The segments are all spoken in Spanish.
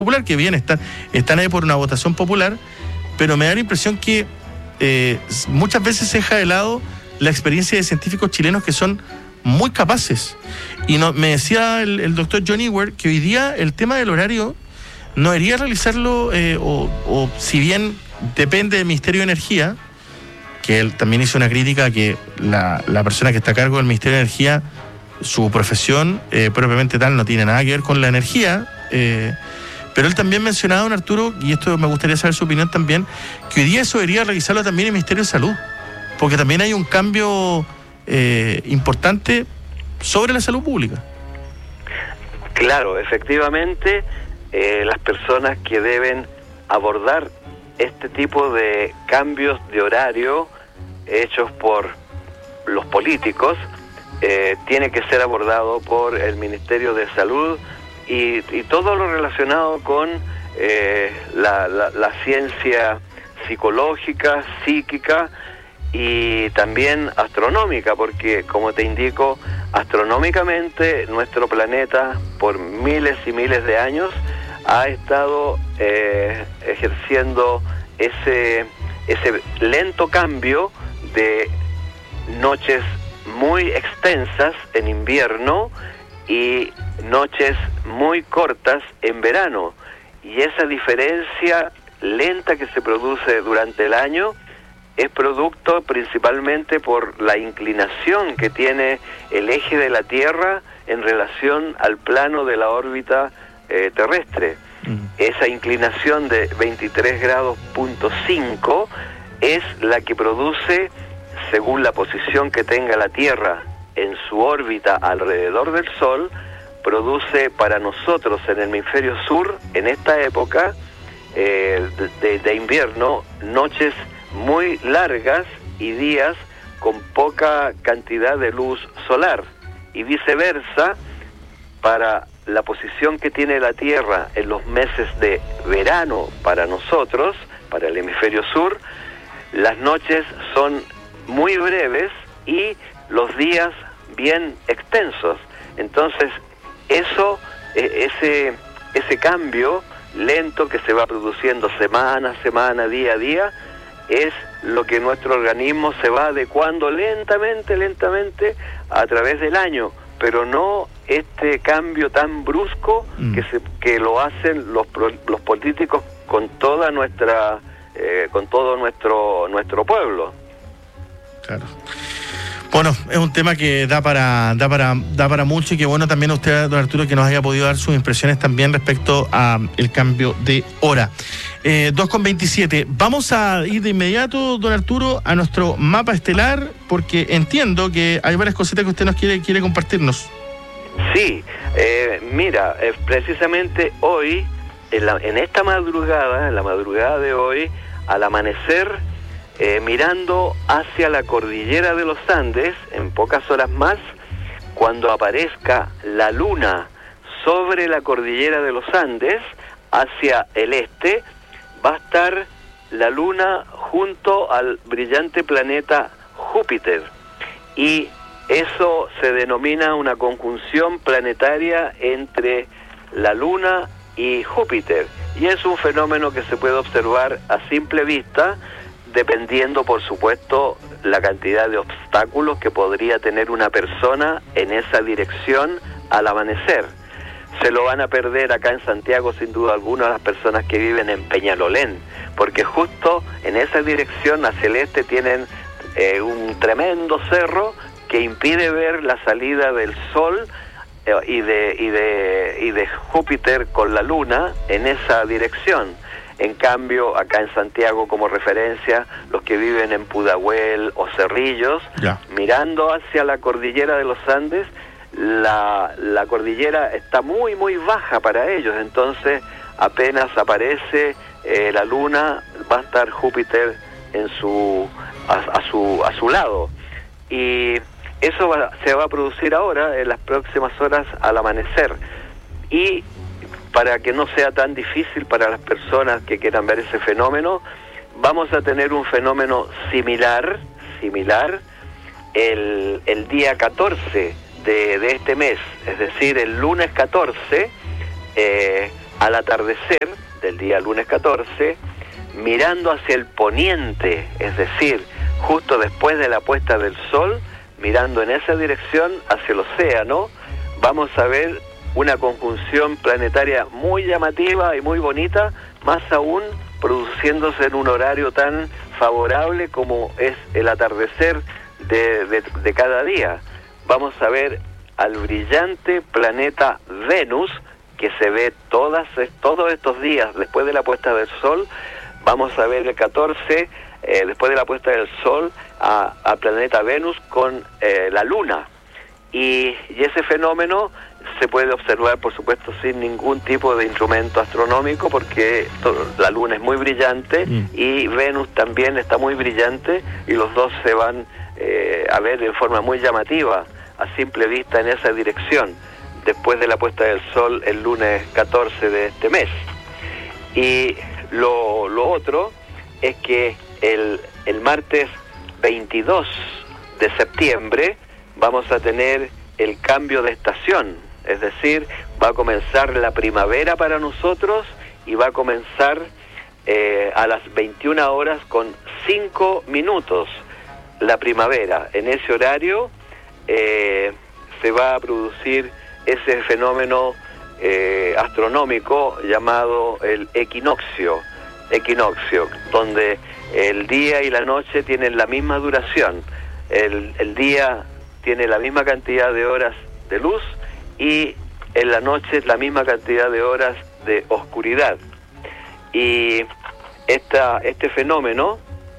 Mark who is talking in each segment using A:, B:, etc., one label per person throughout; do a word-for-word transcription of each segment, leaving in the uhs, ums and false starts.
A: popular, que bien, están, están ahí por una votación popular, pero me da la impresión que eh, muchas veces se deja de lado la experiencia de científicos chilenos que son muy capaces. Y no, me decía el, el doctor John Ewer que hoy día el tema del horario no debería realizarlo, eh, o, o si bien depende del Ministerio de Energía, que él también hizo una crítica que la, la persona que está a cargo del Ministerio de Energía, su profesión eh, propiamente tal no tiene nada que ver con la energía, eh, pero él también mencionaba, don Arturo, y esto me gustaría saber su opinión también, que hoy día eso debería realizarlo también el Ministerio de Salud, porque también hay un cambio eh, importante sobre la salud pública.
B: Claro, efectivamente, eh, las personas que deben abordar este tipo de cambios de horario hechos por los políticos, eh, tiene que ser abordado por el Ministerio de Salud y, y todo lo relacionado con eh, la, la, la ciencia psicológica, psíquica y también astronómica, porque como te indico, astronómicamente nuestro planeta por miles y miles de años ha estado eh, ejerciendo ese, ese lento cambio de noches muy extensas en invierno y noches muy cortas en verano. Y esa diferencia lenta que se produce durante el año es producto principalmente por la inclinación que tiene el eje de la Tierra en relación al plano de la órbita eh, terrestre. Mm. Esa inclinación de veintitrés grados punto cinco es la que produce, según la posición que tenga la Tierra en su órbita alrededor del Sol, produce para nosotros en el hemisferio sur, en esta época eh, de, de invierno, noches muy largas y días con poca cantidad de luz solar, y viceversa para la posición que tiene la Tierra en los meses de verano para nosotros, para el hemisferio sur, las noches son muy breves y los días bien extensos. Entonces eso, ese, ese cambio lento que se va produciendo semana a semana, día a día, es lo que nuestro organismo se va adecuando lentamente, lentamente a través del año, pero no este cambio tan brusco mm. que se que lo hacen los los políticos con toda nuestra eh, con todo nuestro nuestro pueblo.
A: Claro. Bueno, es un tema que da para da para da para mucho, y que bueno también a usted, don Arturo, que nos haya podido dar sus impresiones también respecto a el cambio de hora. Eh, dos con veintisiete. Vamos a ir de inmediato, don Arturo, a nuestro mapa estelar, porque entiendo que hay varias cositas que usted nos quiere quiere compartirnos.
B: Sí, eh, mira, eh, precisamente hoy, en, la, en esta madrugada, en la madrugada de hoy, al amanecer, eh, mirando hacia la cordillera de los Andes, en pocas horas más, cuando aparezca la luna sobre la cordillera de los Andes, hacia el este, va a estar la luna junto al brillante planeta Júpiter, y eso se denomina una conjunción planetaria entre la luna y Júpiter, y es un fenómeno que se puede observar a simple vista, dependiendo por supuesto la cantidad de obstáculos que podría tener una persona en esa dirección al amanecer. Se lo van a perder acá en Santiago sin duda alguna las personas que viven en Peñalolén, porque justo en esa dirección hacia el este tienen eh, un tremendo cerro que impide ver la salida del Sol eh, y de y de y de Júpiter con la Luna en esa dirección. En cambio, acá en Santiago, como referencia, los que viven en Pudahuel o Cerrillos, ya. mirando hacia la cordillera de los Andes, la, la cordillera está muy, muy baja para ellos. Entonces, apenas aparece eh, la luna, va a estar Júpiter en su a, a su a su lado. Y eso va, se va a producir ahora, en las próximas horas al amanecer. Y para que no sea tan difícil para las personas que quieran ver ese fenómeno, vamos a tener un fenómeno similar, similar el, el día catorce de, de este mes, es decir, el lunes catorce, eh, al atardecer del día lunes catorce, mirando hacia el poniente, es decir, justo después de la puesta del sol, mirando en esa dirección hacia el océano, vamos a ver una conjunción planetaria muy llamativa y muy bonita, más aún produciéndose en un horario tan favorable como es el atardecer de, de, de cada día. Vamos a ver al brillante planeta Venus, que se ve todas, todos estos días después de la puesta del sol. Vamos a ver el catorce, eh, después de la puesta del sol, al planeta Venus con eh, la luna. Y, y ese fenómeno se puede observar, por supuesto, sin ningún tipo de instrumento astronómico, porque todo, la luna es muy brillante mm. y Venus también está muy brillante, y los dos se van eh, a ver de forma muy llamativa, a simple vista, en esa dirección, después de la puesta del sol el lunes catorce de este mes. Y lo, lo otro es que el, el martes veintidós de septiembre vamos a tener el cambio de estación, es decir, va a comenzar la primavera para nosotros y va a comenzar eh, a las veintiuna horas con cinco minutos la primavera. En ese horario eh, se va a producir ese fenómeno eh, astronómico llamado el equinoccio, equinoccio, donde el día y la noche tienen la misma duración. El, el día tiene la misma cantidad de horas de luz y en la noche la misma cantidad de horas de oscuridad. Y esta, este fenómeno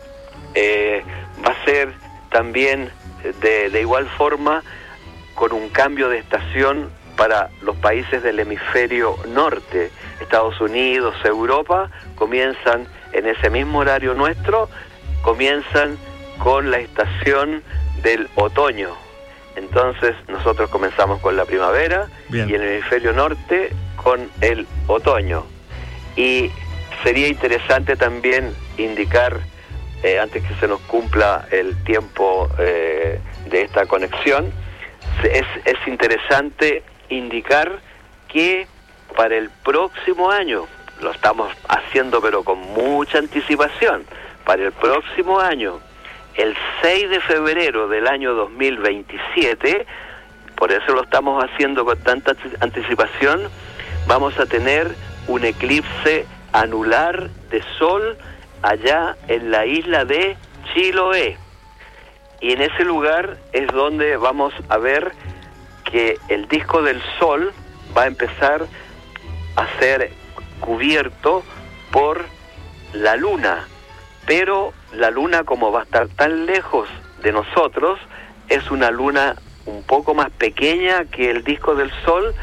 B: eh, va a ser también de, de igual forma con un cambio de estación para los países del hemisferio norte. Estados Unidos, Europa, comienzan en ese mismo horario nuestro, comienzan con la estación del otoño. Entonces nosotros comenzamos con la primavera. Bien. Y en el hemisferio norte con el otoño. Y sería interesante también indicar, eh, antes que se nos cumpla el tiempo eh, de esta conexión, es, es interesante indicar que para el próximo año, lo estamos haciendo pero con mucha anticipación, para el próximo año, el seis de febrero del año dos mil veintisiete, por eso lo estamos haciendo con tanta anticipación, vamos a tener un eclipse anular de sol allá en la isla de Chiloé. Y en ese lugar es donde vamos a ver que el disco del sol va a empezar a ser cubierto por la luna. Pero la luna, como va a estar tan lejos de nosotros, es una luna un poco más pequeña que el disco del sol,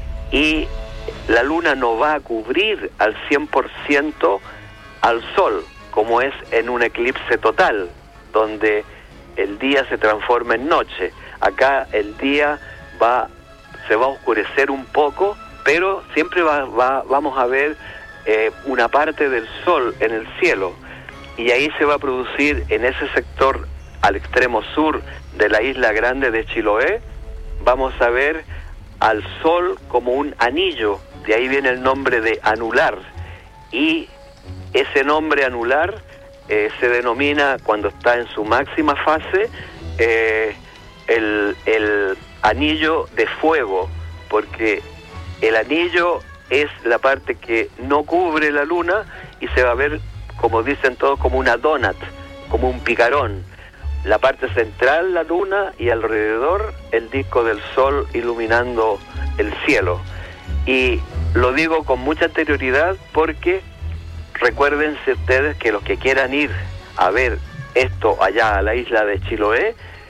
B: y la luna no va a cubrir al cien por ciento al sol, como es en un eclipse total, donde el día se transforma en noche. Acá el día va se va a oscurecer un poco, pero siempre va, va, vamos a ver eh, una parte del sol en el cielo. Y ahí se va a producir, en ese sector al extremo sur de la isla grande de Chiloé, vamos a ver al sol como un anillo. De ahí viene el nombre de anular. Y ese nombre anular eh, se denomina, cuando está en su máxima fase, eh, el, el anillo de fuego, porque el anillo es la parte que no cubre la luna y se va a ver, como dicen todos, como una donut, como un picarón. La parte central, la luna, y alrededor el disco del sol iluminando el cielo. Y lo digo con mucha anterioridad porque recuérdense ustedes que los que quieran ir a ver esto allá a la isla de Chiloé,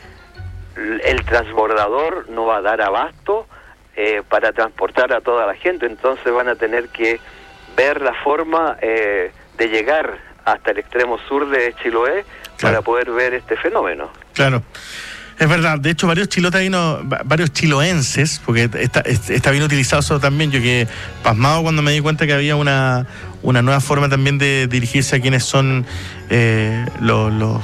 B: el transbordador no va a dar abasto eh, para transportar a toda la gente, entonces van a tener que ver la forma eh, de llegar hasta el extremo sur de Chiloé, claro, para poder ver este fenómeno.
A: Claro, es verdad. De hecho, varios chilotaínos, varios chiloenses, porque está, está bien utilizado eso también. Yo quedé pasmado cuando me di cuenta que había una, una nueva forma también de dirigirse a quienes son eh, los, los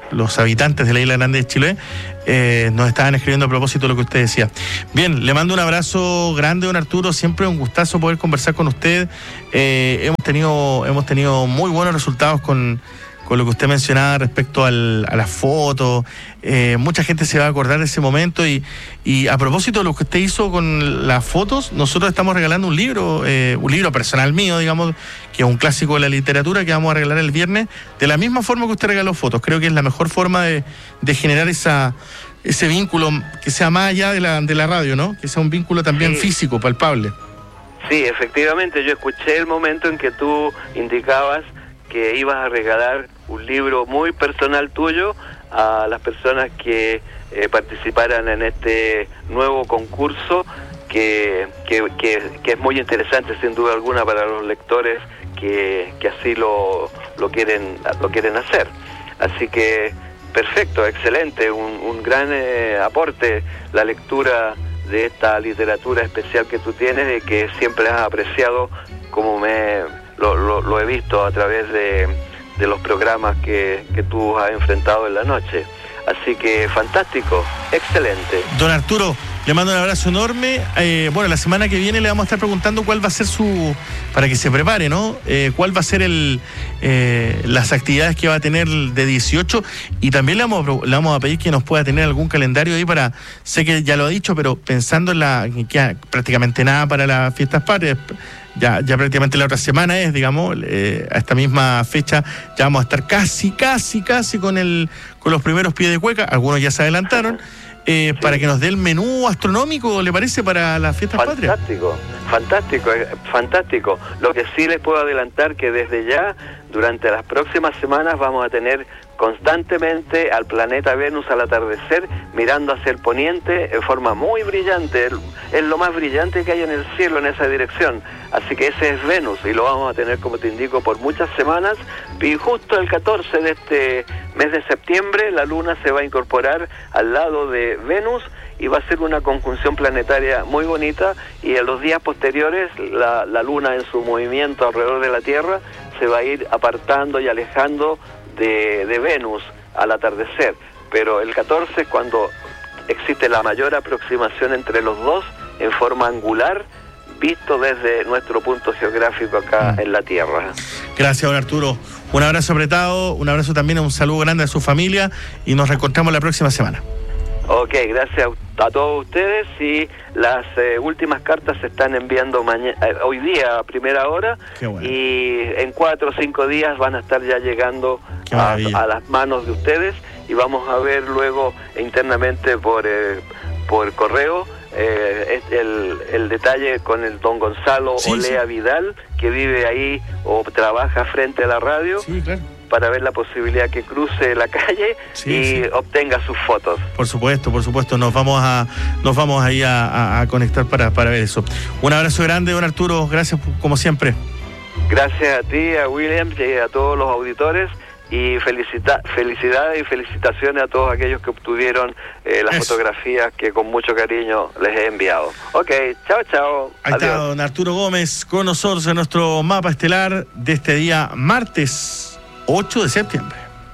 A: los habitantes de la Isla Grande de Chiloé, eh, nos estaban escribiendo a propósito de lo que usted decía. Bien, le mando un abrazo grande, don Arturo, siempre un gustazo poder conversar con usted. Eh, hemos tenido, hemos tenido muy buenos resultados con, con lo que usted mencionaba respecto al, a las fotos. Eh, mucha gente se va a acordar de ese momento y, y a propósito de lo que usted hizo con las fotos, nosotros estamos regalando un libro, eh, un libro personal mío, digamos, que es un clásico de la literatura que vamos a regalar el viernes, de la misma forma que usted regaló fotos. Creo que es la mejor forma de, de generar esa, ese vínculo que sea más allá de la, de la radio, ¿no? Que sea un vínculo también sí. físico, palpable.
B: Sí, efectivamente, yo escuché el momento en que tú indicabas que ibas a regalar un libro muy personal tuyo a las personas que eh, participaran en este nuevo concurso que, que, que, que es muy interesante sin duda alguna para los lectores que, que así lo, lo quieren lo quieren hacer. Así que perfecto, excelente, un, un gran eh, aporte la lectura de esta literatura especial que tú tienes y que siempre has apreciado, como me lo, lo, lo he visto a través de de los programas que, que tú has enfrentado en la noche. Así que fantástico, excelente.
A: Don Arturo, le mando un abrazo enorme. Eh, bueno, la semana que viene le vamos a estar preguntando cuál va a ser su, para que se prepare, ¿no? Eh, cuál va a ser el eh, las actividades que va a tener de dieciocho, y también le vamos, a, le vamos a pedir que nos pueda tener algún calendario ahí para, sé que ya lo ha dicho, pero pensando en la, que queda prácticamente nada para las fiestas patrias. Ya, ya prácticamente la otra semana es, digamos, eh, a esta misma fecha ya vamos a estar casi, casi, casi con el con los primeros pies de cueca. Algunos ya se adelantaron, eh, sí. para que nos dé el menú astronómico, ¿le parece, para las fiestas patrias?
B: Fantástico, fantástico, fantástico. Lo que sí les puedo adelantar que desde ya, durante las próximas semanas, vamos a tener constantemente al planeta Venus al atardecer, mirando hacia el poniente en forma muy brillante. Es lo más brillante que hay en el cielo en esa dirección. Así que ese es Venus y lo vamos a tener, como te indico, por muchas semanas. Y justo el catorce de este mes de septiembre la luna se va a incorporar al lado de Venus y va a ser una conjunción planetaria muy bonita, y en los días posteriores la, la luna en su movimiento alrededor de la Tierra se va a ir apartando y alejando de, de Venus al atardecer. Pero el catorce es cuando existe la mayor aproximación entre los dos en forma angular, visto desde nuestro punto geográfico acá mm. en la Tierra.
A: Gracias, don Arturo. Un abrazo apretado, un abrazo también, un saludo grande a su familia y nos reencontramos la próxima semana.
B: Ok, gracias a todos ustedes, y las eh, últimas cartas se están enviando mañana, eh, hoy día a primera hora. Qué bueno. Y en cuatro o cinco días van a estar ya llegando a, a las manos de ustedes, y vamos a ver luego internamente por, eh, por correo eh, el, el detalle con el don Gonzalo sí, Olea sí. Vidal, que vive ahí o trabaja frente a la radio. Sí, claro. Para ver la posibilidad que cruce la calle sí, y sí. obtenga sus fotos.
A: Por supuesto, por supuesto, nos vamos a nos vamos ahí a, a, a conectar para, para ver eso. Un abrazo grande, don Arturo, gracias como siempre.
B: Gracias a ti, a William y a todos los auditores, y felicita, felicidades y felicitaciones a todos aquellos que obtuvieron eh, las eso. fotografías que con mucho cariño les he enviado. Ok, chao, chao.
A: Ahí Adiós. Está don Arturo Gómez con nosotros en nuestro mapa estelar de este día martes ocho de septiembre.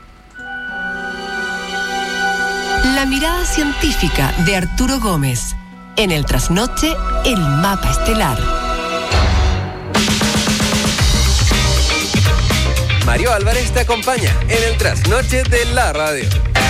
C: La mirada científica de Arturo Gómez. En el trasnoche, el mapa estelar.
D: Mario Álvarez te acompaña en el trasnoche de la radio.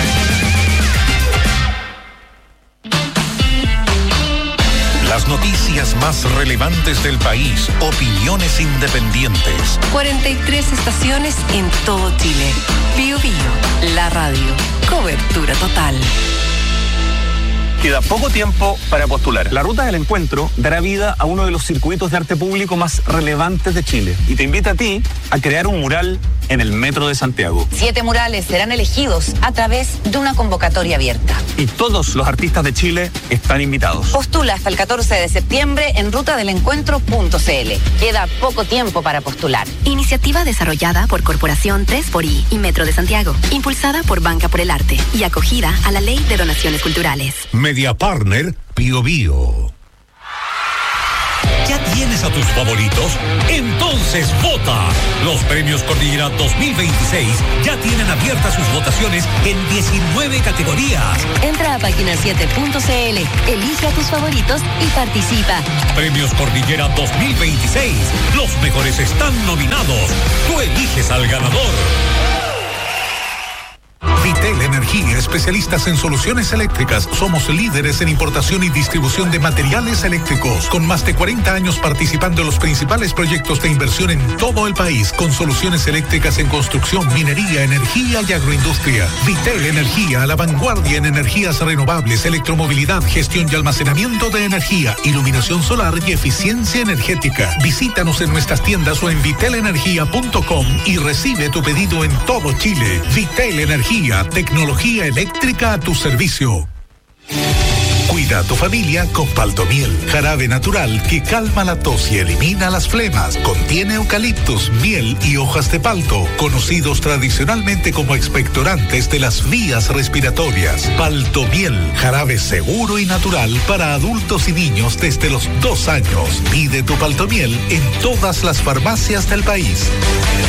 E: Las noticias más relevantes del país, opiniones independientes.
C: cuarenta y tres estaciones en todo Chile. Bío Bío, la radio. Cobertura total.
F: Queda poco tiempo para postular. La Ruta del Encuentro dará vida a uno de los circuitos de arte público más relevantes de Chile y te invita a ti a crear un mural en el Metro de Santiago.
G: Siete murales serán elegidos a través de una convocatoria abierta.
F: Y todos los artistas de Chile están invitados.
G: Postula hasta el catorce de septiembre en ruta del encuentro punto c l. Queda poco tiempo para postular.
H: Iniciativa desarrollada por Corporación tres por I y Metro de Santiago, impulsada por Banca por el Arte y acogida a la Ley de Donaciones Culturales.
E: Media Partner Bío Bío.
I: Ya
E: tienes a tus favoritos? Entonces vota. Los premios Cordillera dos mil veintiséis ya tienen abiertas sus votaciones en diecinueve categorías.
I: Entra a página siete punto c l, elige a tus favoritos y participa.
E: Premios Cordillera dos mil veintiséis. Los mejores están nominados. Tú eliges al ganador.
J: Vitel Energía, especialistas en soluciones eléctricas. Somos líderes en importación y distribución de materiales eléctricos, con más de cuarenta años participando en los principales proyectos de inversión en todo el país, con soluciones eléctricas en construcción, minería, energía y agroindustria. Vitel Energía, a la vanguardia en energías renovables, electromovilidad, gestión y almacenamiento de energía, iluminación solar y eficiencia energética. Visítanos en nuestras tiendas o en vitel energía punto com y recibe tu pedido en todo Chile. Vitel Energía, tecnología eléctrica a tu servicio. Cuida a tu familia con Paltomiel, jarabe natural que calma la tos y elimina las flemas. Contiene eucaliptus, miel y hojas de palto, conocidos tradicionalmente como expectorantes de las vías respiratorias. Paltomiel, jarabe seguro y natural para adultos y niños desde los dos años. Pide tu Paltomiel en todas las farmacias del país.